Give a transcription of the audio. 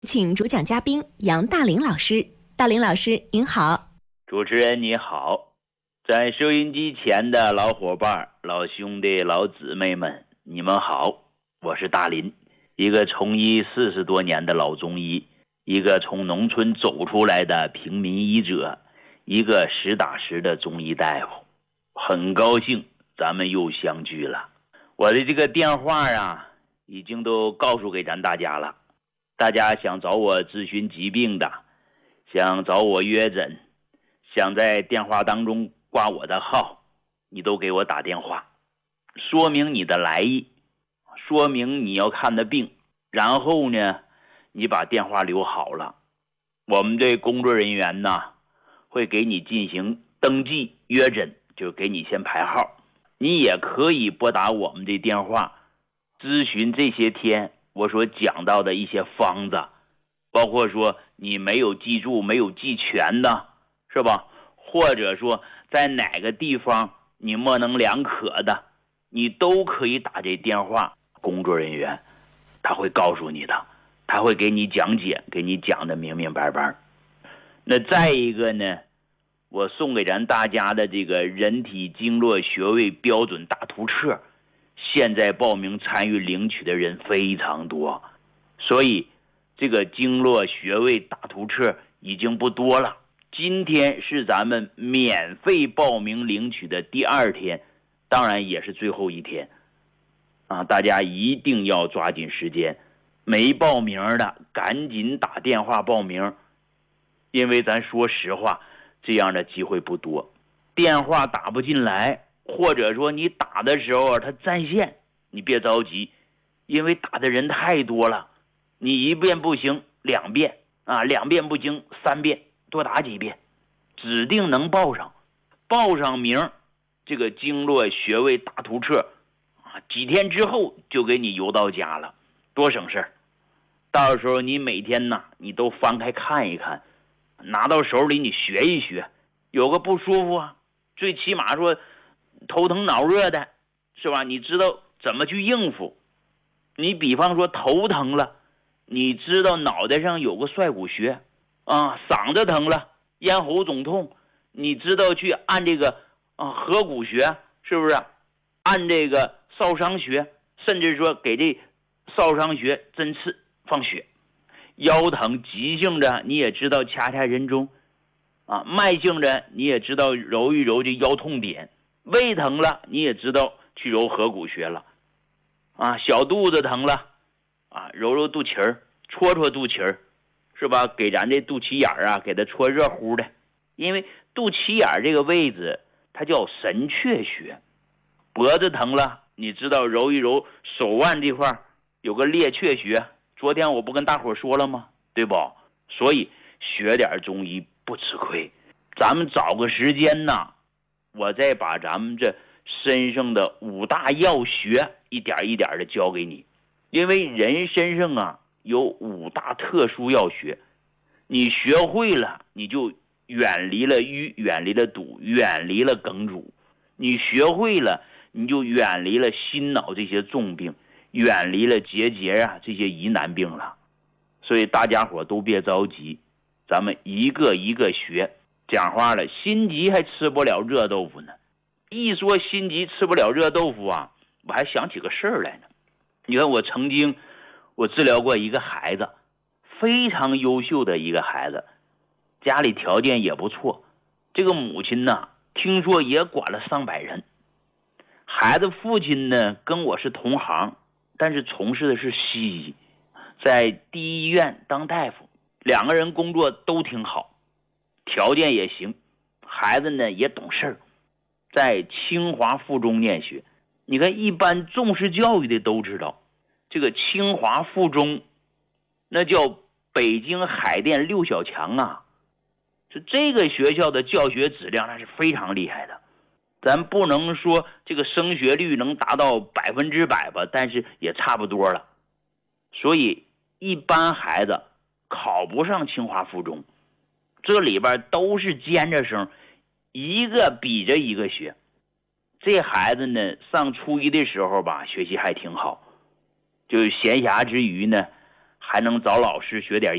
请主讲嘉宾杨大林老师。大林老师您好。 主持人你好，在收音机前的老伙伴、老兄弟、老姊妹们，你们好，我是大林，一个从医40多年的老中医，一个从农村走出来的平民医者，一个实打实的中医大夫。很高兴咱们又相聚了。我的这个电话啊，已经都告诉给咱大家了。大家想找我咨询疾病的，想找我约诊，想在电话当中挂我的号，你都给我打电话，说明你的来意，说明你要看的病，然后呢，你把电话留好了，我们的工作人员呢，会给你进行登记约诊，就给你先排号。你也可以拨打我们的电话，咨询这些天我所讲到的一些方子，包括说你没有记住、没有记全的，是吧？或者说在哪个地方你模棱两可的，你都可以打这电话，工作人员他会告诉你的，他会给你讲解，给你讲的明明白白。那再一个呢，我送给咱大家的这个人体经络穴位标准大图册，现在报名参与领取的人非常多，所以这个经络穴位大图册已经不多了。今天是咱们免费报名领取的第2天，当然也是最后一天啊！大家一定要抓紧时间，没报名的赶紧打电话报名，因为咱说实话，这样的机会不多，电话打不进来，或者说你打的时候他占线，你别着急，因为打的人太多了，你1遍不行2遍啊，2遍不行3遍，多打几遍，指定能报上。报上名，这个经络穴位大图册啊，几天之后就给你邮到家了，多省事儿。到时候你每天呢，你都翻开看一看，拿到手里你学一学，有个不舒服啊，最起码说头疼脑热的，是吧？你知道怎么去应付。你比方说头疼了，你知道脑袋上有个率谷穴啊，嗓子疼了，咽喉肿痛，你知道去按这个合谷穴，是不是？按这个少商穴，甚至说给这少商穴针刺放血。腰疼急性的你也知道掐掐人中啊，慢性的你也知道揉一揉这腰痛点，胃疼了你也知道去揉合谷穴了啊，小肚子疼了啊，揉揉肚脐儿，戳戳肚脐儿，是吧？给咱这肚脐眼啊，给它戳热乎的。因为肚脐眼这个位置它叫神阙穴。脖子疼了，你知道揉一揉手腕这块有个列阙穴，昨天我不跟大伙说了吗？对不？所以学点中医不吃亏。咱们找个时间呢，我再把咱们这身上的5大要穴一点一点的教给你。因为人身上啊有5大特殊要穴，你学会了，你就远离了瘀，远离了堵，远离了梗阻。你学会了，你就远离了心脑这些重病，远离了结节啊这些疑难病了。所以大家伙都别着急，咱们一个一个学。讲话了，心急还吃不了热豆腐呢。一说心急吃不了热豆腐啊，我还想起个事儿来呢。你看我曾经治疗过一个孩子，非常优秀的一个孩子，家里条件也不错，这个母亲呢听说也管了上百人。孩子父亲呢跟我是同行，但是从事的是西医，在第一医院当大夫，2个人工作都挺好，条件也行，孩子呢也懂事儿，在清华附中念学。你看一般重视教育的都知道，这个清华附中那叫北京海淀6小强啊，是这个学校的教学质量那是非常厉害的。咱不能说这个升学率能达到100%吧，但是也差不多了。所以一般孩子考不上清华附中，这里边都是尖着生，一个比着一个学。这孩子呢上初一的时候吧，学习还挺好，就是闲暇之余呢还能找老师学点